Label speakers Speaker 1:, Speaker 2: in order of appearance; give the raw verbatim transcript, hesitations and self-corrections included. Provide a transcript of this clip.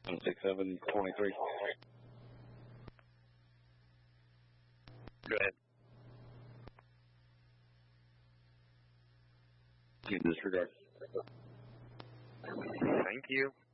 Speaker 1: one six seven twenty-three.
Speaker 2: Go ahead.
Speaker 1: Disregard.
Speaker 2: Thank you.